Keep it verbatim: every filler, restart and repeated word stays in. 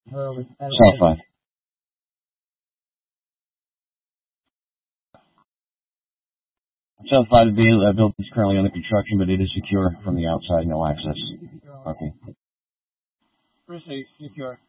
South five. South five, the uh, building is currently under construction, but it is secure from the outside, no access. Okay. Secure.